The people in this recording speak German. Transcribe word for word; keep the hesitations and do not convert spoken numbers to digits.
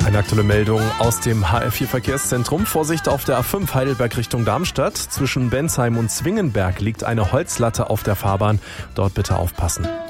Eine aktuelle Meldung aus dem H R vier Verkehrszentrum. Vorsicht auf der A fünf Heidelberg Richtung Darmstadt. Zwischen Bensheim und Zwingenberg liegt eine Holzlatte auf der Fahrbahn. Dort bitte aufpassen.